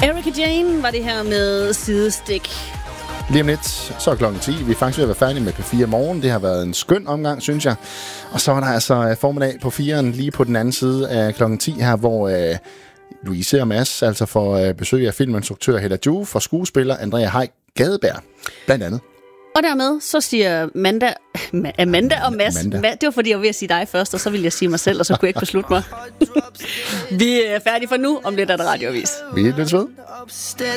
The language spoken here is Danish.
Erika Jane var det her med Sidestik. Lige om lidt, så er klokken 10. Vi er faktisk ved at være færdige med P4 Morgen. Det har været en skøn omgang, synes jeg. Og så var der altså formiddag på 4'eren lige på den anden side af klokken 10 her, hvor Louise og Mads altså får besøg af filminstruktør Hella Joof og skuespiller Andrea Haik Gadeberg, blandt andet. Og dermed så siger Amanda og Mads. Det var fordi, jeg var ved at sige dig først, og så ville jeg sige mig selv, og så kunne jeg ikke beslutte mig. Vi er færdige for nu. Om lidt er der radioavis. Vi er lidt ved.